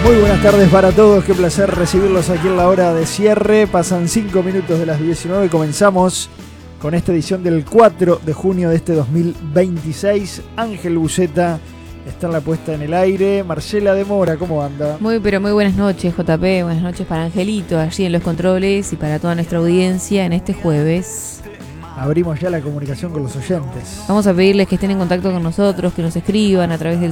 Muy buenas tardes para todos, qué placer recibirlos aquí en la hora de cierre. Pasan 5 minutos de las 19, comenzamos con esta edición del 4 de junio de este 2026. Ángel Buceta está en la puesta en el aire. Marcela de Mora, ¿cómo anda? Muy buenas noches, JP. Buenas noches para Angelito, allí en los controles, y para toda nuestra audiencia en este jueves. Abrimos ya la comunicación con los oyentes. Vamos a pedirles que estén en contacto con nosotros, que nos escriban a través del